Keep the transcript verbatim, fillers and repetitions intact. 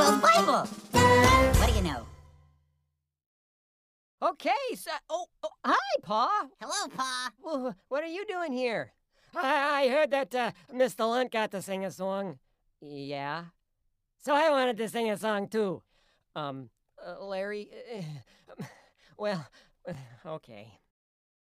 Maxwell's Bible. What do you know? Okay, so... Oh, oh hi, Pa. Hello, Pa. Well, what are you doing here? I, I heard that uh, Mister Lunt got to sing a song. Yeah? So I wanted to sing a song, too. Um, uh, Larry... Uh, well, okay.